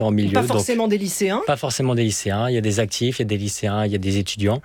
en milieu. Pas forcément des lycéens. Pas forcément des lycéens. Il y a des actifs, il y a des lycéens, il y a des étudiants.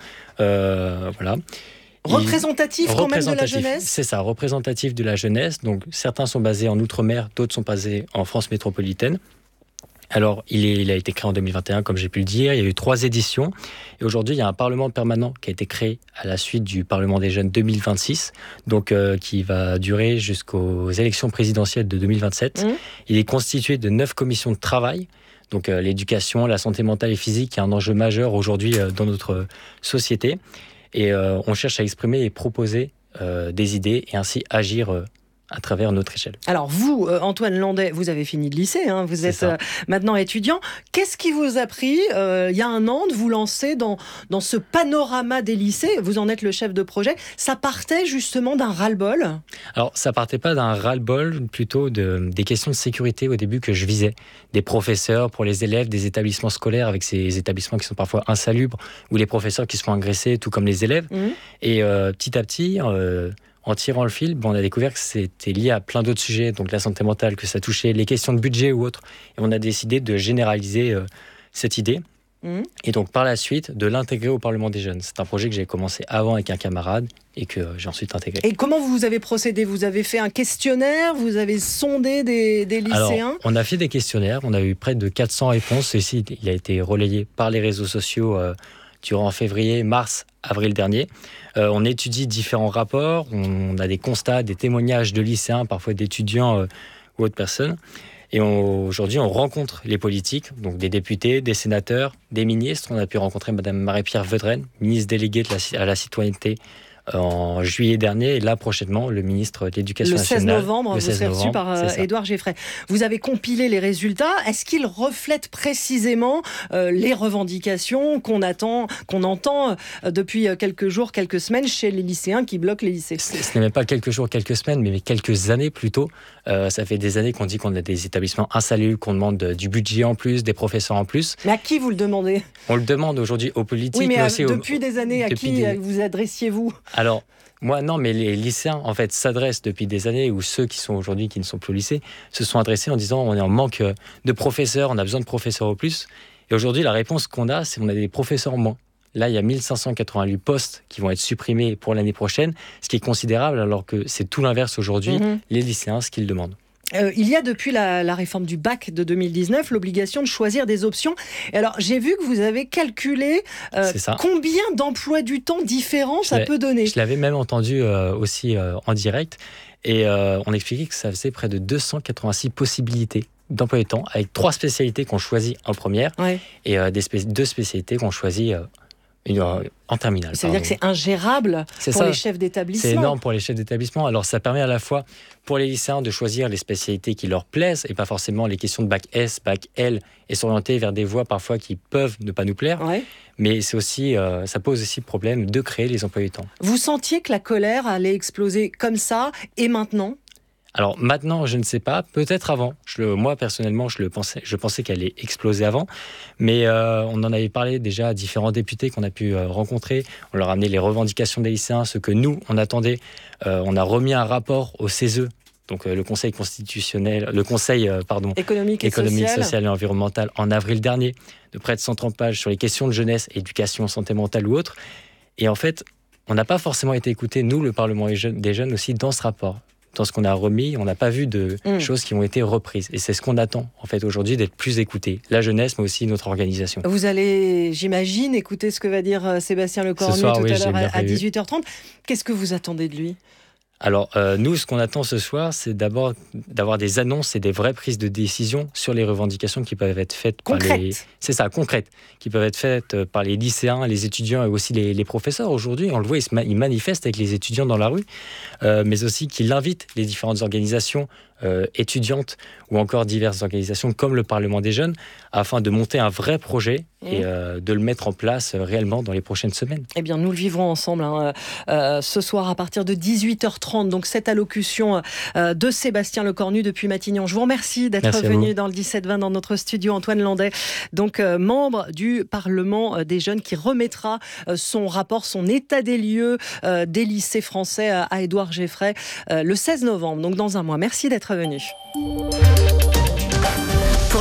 Voilà. Représentatif quand même de la jeunesse. C'est ça, représentatif de la jeunesse. Donc certains sont basés en Outre-mer, d'autres sont basés en France métropolitaine. Alors, il a été créé en 2021, comme j'ai pu le dire. Il y a eu 3 éditions. Et aujourd'hui, il y a un Parlement permanent qui a été créé à la suite du Parlement des jeunes 2026, donc qui va durer jusqu'aux élections présidentielles de 2027. Il est constitué de 9 commissions de travail. Donc l'éducation, la santé mentale et physique, qui est un enjeu majeur aujourd'hui dans notre société. Et on cherche à exprimer et proposer des idées et ainsi agir à travers notre échelle. Alors vous, Antoine Landais, vous avez fini de lycée, hein, vous êtes maintenant étudiant. Qu'est-ce qui vous a pris, il y a un an, de vous lancer dans ce panorama des lycées? Vous en êtes le chef de projet. Ça partait justement d'un ras-le-bol? Alors ça partait pas d'un ras-le-bol, plutôt des questions de sécurité au début que je visais. Des professeurs pour les élèves, des établissements scolaires avec ces établissements qui sont parfois insalubres, ou les professeurs qui se font agresser, tout comme les élèves. Et petit à petit... en tirant le fil, on a découvert que c'était lié à plein d'autres sujets, donc la santé mentale, que ça touchait les questions de budget ou autres. Et on a décidé de généraliser cette idée. Et donc par la suite, de l'intégrer au Parlement des jeunes. C'est un projet que j'ai commencé avant avec un camarade et que j'ai ensuite intégré. Et comment vous avez procédé? Vous avez fait un questionnaire? Vous avez sondé des lycéens? Alors, on a fait des questionnaires. On a eu près de 400 réponses. Ceci, il a été relayé par les réseaux sociaux durant février, mars, avril dernier. On étudie différents rapports, on a des constats, des témoignages de lycéens, parfois d'étudiants ou autres personnes. Et aujourd'hui, on rencontre les politiques, donc des députés, des sénateurs, des ministres. On a pu rencontrer Madame Marie-Pierre Vedrenne, ministre déléguée à la citoyenneté, en juillet dernier, et là prochainement le ministre de l'Éducation nationale. Le 16 novembre, vous serez reçu par Édouard Geffray. Vous avez compilé les résultats. Est-ce qu'ils reflètent précisément les revendications qu'on entend depuis quelques jours, quelques semaines chez les lycéens qui bloquent les lycées? Ce n'est même pas quelques jours, quelques semaines, mais quelques années plutôt. Ça fait des années qu'on dit qu'on a des établissements insalubres, qu'on demande du budget en plus, des professeurs en plus. Mais à qui vous le demandez? On le demande aujourd'hui aux politiques. Oui, mais aussi depuis des années, à qui vous adressiez-vous? Alors, moi, non, mais les lycéens, en fait, s'adressent depuis des années, ou ceux qui sont aujourd'hui, qui ne sont plus au lycée, se sont adressés en disant on est en manque de professeurs, on a besoin de professeurs au plus. Et aujourd'hui, la réponse qu'on a, c'est qu'on a des professeurs en moins. Là, il y a 1588 postes qui vont être supprimés pour l'année prochaine, ce qui est considérable, alors que c'est tout l'inverse aujourd'hui, les lycéens, ce qu'ils demandent. Il y a depuis la réforme du bac de 2019 l'obligation de choisir des options. Et alors j'ai vu que vous avez calculé combien d'emplois du temps différents ça peut donner. Je l'avais même entendu aussi en direct, et on expliquait que ça faisait près de 286 possibilités d'emploi du temps, avec 3 spécialités qu'on choisit en première et 2 spécialités qu'on choisit en terminale. Ça veut dire que c'est ingérable pour les chefs d'établissement. C'est énorme pour les chefs d'établissement. Alors ça permet à la fois pour les lycéens de choisir les spécialités qui leur plaisent et pas forcément les questions de bac S, bac L, et s'orienter vers des voies parfois qui peuvent ne pas nous plaire. Mais c'est aussi, ça pose aussi le problème de créer les emplois du temps. Vous sentiez que la colère allait exploser comme ça, et maintenant ? Alors maintenant, je ne sais pas, peut-être avant. Moi, personnellement, je pensais qu'elle allait exploser avant. Mais on en avait parlé déjà à différents députés qu'on a pu rencontrer. On leur a amené les revendications des lycéens, ce que nous, on attendait. On a remis un rapport au CESE, donc le Conseil constitutionnel, le Conseil économique, social et environnemental, en avril dernier, de près de 130 pages sur les questions de jeunesse, éducation, santé mentale ou autre. Et en fait, on n'a pas forcément été écoutés, nous, le Parlement des jeunes aussi, dans ce rapport. Dans ce qu'on a remis, on n'a pas vu de choses qui ont été reprises. Et c'est ce qu'on attend, en fait, aujourd'hui, d'être plus écoutés. La jeunesse, mais aussi notre organisation. Vous allez, j'imagine, écouter ce que va dire Sébastien Lecornu tout à l'heure à 18h30. Qu'est-ce que vous attendez de lui ? Alors, nous, ce qu'on attend ce soir, c'est d'abord d'avoir des annonces et des vraies prises de décision sur les revendications qui peuvent être faites concrètes, qui peuvent être faites par les lycéens, les étudiants et aussi les professeurs. Aujourd'hui, on le voit, ils manifestent avec les étudiants dans la rue, mais aussi qu'ils invitent les différentes organisations étudiantes ou encore diverses organisations comme le Parlement des jeunes afin de monter un vrai projet et de le mettre en place réellement dans les prochaines semaines. Eh bien, nous le vivrons ensemble ce soir à partir de 18h30. Donc, cette allocution de Sébastien Lecornu depuis Matignon. Je vous remercie d'être venu dans le 17-20 dans notre studio. Antoine Landais, donc membre du Parlement des jeunes, qui remettra son rapport, son état des lieux des lycées français à Édouard Geffray le 16 novembre, donc dans un mois. Merci d'être venu.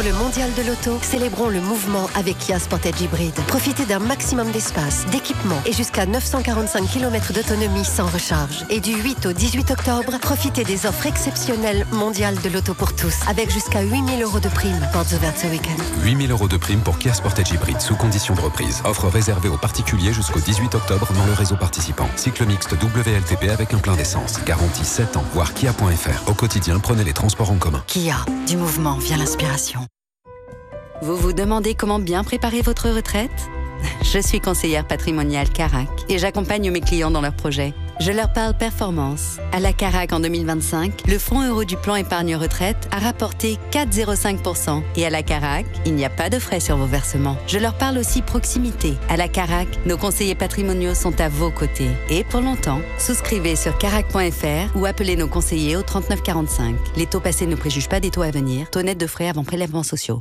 le mondial de l'auto, célébrons le mouvement avec Kia Sportage Hybrid. Profitez d'un maximum d'espace, d'équipement et jusqu'à 945 km d'autonomie sans recharge. Et du 8 au 18 octobre, profitez des offres exceptionnelles mondiales de l'auto pour tous, avec jusqu'à 8 000 € de prime. Portes ouvertes ce week-end. 8 000 € de prime pour Kia Sportage Hybrid sous condition de reprise. Offre réservée aux particuliers jusqu'au 18 octobre dans le réseau participant. Cycle mixte WLTP avec un plein d'essence. Garantie 7 ans. Voir kia.fr. Au quotidien, prenez les transports en commun. Kia, du mouvement vient l'inspiration. Vous vous demandez comment bien préparer votre retraite ? Je suis conseillère patrimoniale Carac et j'accompagne mes clients dans leurs projets. Je leur parle performance. À la Carac en 2025, le fonds euro du plan épargne retraite a rapporté 4,05%. Et à la Carac, il n'y a pas de frais sur vos versements. Je leur parle aussi proximité. À la Carac, nos conseillers patrimoniaux sont à vos côtés. Et pour longtemps, souscrivez sur carac.fr ou appelez nos conseillers au 39 45. Les taux passés ne préjugent pas des taux à venir. Taux net de frais avant prélèvements sociaux.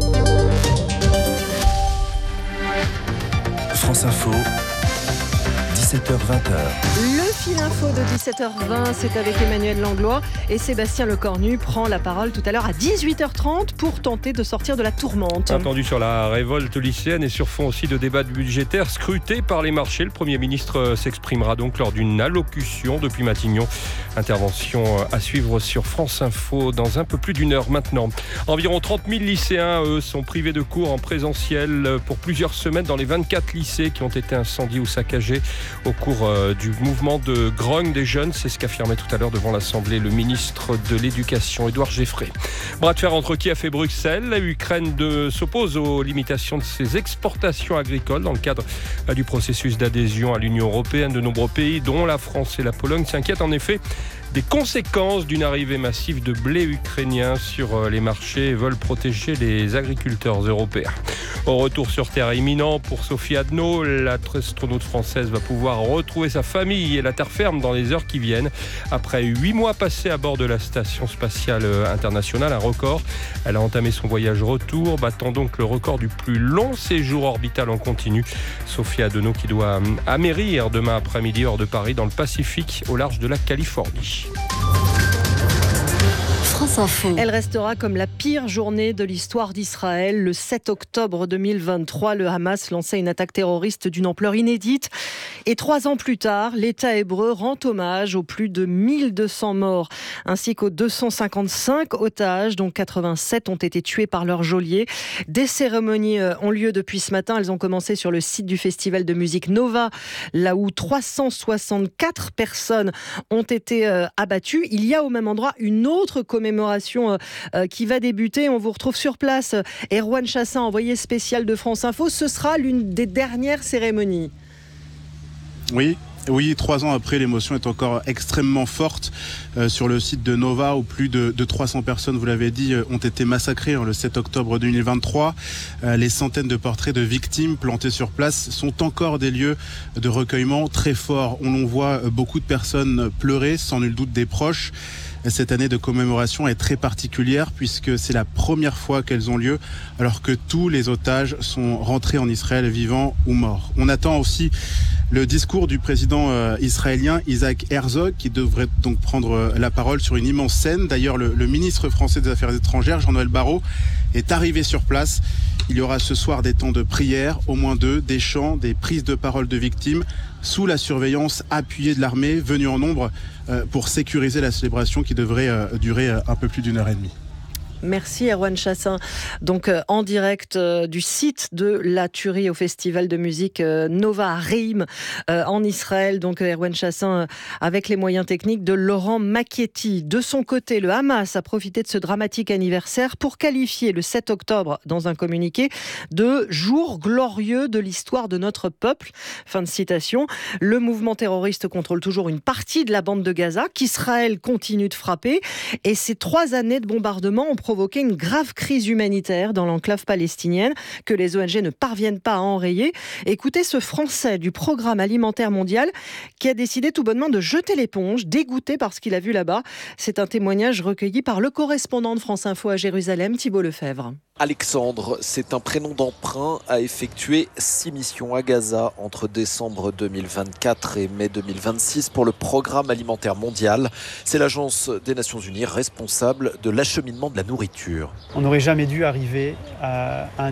France Info, 17h-20h. Le fil info de 17h20, c'est avec Emmanuel Langlois et Sébastien Lecornu prend la parole tout à l'heure à 18h30 pour tenter de sortir de la tourmente. Attendu sur la révolte lycéenne et sur fond aussi de débats budgétaires scrutés par les marchés. Le Premier ministre s'exprimera donc lors d'une allocution depuis Matignon. Intervention à suivre sur France Info dans un peu plus d'une heure maintenant. Environ 30 000 lycéens, eux, sont privés de cours en présentiel pour plusieurs semaines dans les 24 lycées qui ont été incendiés ou saccagés au cours du mouvement de grogne des jeunes. C'est ce qu'affirmait tout à l'heure devant l'Assemblée le ministre de l'Éducation, Édouard Geffray. Bras de fer entre Kiev et Bruxelles. L'Ukraine s'oppose aux limitations de ses exportations agricoles dans le cadre du processus d'adhésion à l'Union européenne. De nombreux pays, dont la France et la Pologne, s'inquiètent en effet des conséquences d'une arrivée massive de blé ukrainien sur les marchés et veulent protéger les agriculteurs européens. Au retour sur terre imminent pour Sophie Adno, l'astronaute française va pouvoir retrouver sa famille et la terre ferme dans les heures qui viennent. Après 8 mois passés à bord de la station spatiale internationale, un record. Elle a entamé son voyage retour, battant donc le record du plus long séjour orbital en continu. Sophie Adno qui doit amérir demain après-midi hors de Paris dans le Pacifique au large de la Californie. France Info. Elle restera comme la pire journée de l'histoire d'Israël. Le 7 octobre 2023, le Hamas lançait une attaque terroriste d'une ampleur inédite. Et 3 ans plus tard, l'État hébreu rend hommage aux plus de 1200 morts, ainsi qu'aux 255 otages, dont 87 ont été tués par leurs geôliers. Des cérémonies ont lieu depuis ce matin. Elles ont commencé sur le site du festival de musique Nova, là où 364 personnes ont été abattues. Il y a au même endroit une autre commémoration qui va débuter. On vous retrouve sur place. Erwan Chassin, envoyé spécial de France Info. Ce sera l'une des dernières cérémonies. Oui, 3 ans après, l'émotion est encore extrêmement forte. Sur le site de Nova, où plus de 300 personnes, vous l'avez dit, ont été massacrées le 7 octobre 2023. Les centaines de portraits de victimes plantés sur place sont encore des lieux de recueillement très forts. On voit beaucoup de personnes pleurer, sans nul doute des proches. Cette année de commémoration est très particulière puisque c'est la première fois qu'elles ont lieu alors que tous les otages sont rentrés en Israël vivants ou morts. On attend aussi le discours du président israélien Isaac Herzog qui devrait donc prendre la parole sur une immense scène. D'ailleurs, le ministre français des Affaires étrangères, Jean-Noël Barrot, est arrivé sur place. Il y aura ce soir des temps de prière, au moins 2, des chants, des prises de parole de victimes, sous la surveillance appuyée de l'armée, venue en nombre pour sécuriser la célébration qui devrait durer un peu plus d'1 heure et demie. Merci Erwan Chassin. Donc en direct du site de la tuerie au festival de musique Nova à Reim en Israël. Donc Erwan Chassin avec les moyens techniques de Laurent Macchietti. De son côté, le Hamas a profité de ce dramatique anniversaire pour qualifier le 7 octobre dans un communiqué de jour glorieux de l'histoire de notre peuple. Fin de citation. Le mouvement terroriste contrôle toujours une partie de la bande de Gaza qu'Israël continue de frapper et ces 3 années de bombardement ont provoqué une grave crise humanitaire dans l'enclave palestinienne que les ONG ne parviennent pas à enrayer. Écoutez ce Français du Programme alimentaire mondial qui a décidé tout bonnement de jeter l'éponge, dégoûté par ce qu'il a vu là-bas. C'est un témoignage recueilli par le correspondant de France Info à Jérusalem, Thibault Lefebvre. Alexandre, c'est un prénom d'emprunt, a effectué 6 missions à Gaza entre décembre 2024 et mai 2026 pour le Programme alimentaire mondial. C'est l'agence des Nations Unies responsable de l'acheminement de la nourriture. On n'aurait jamais dû arriver à un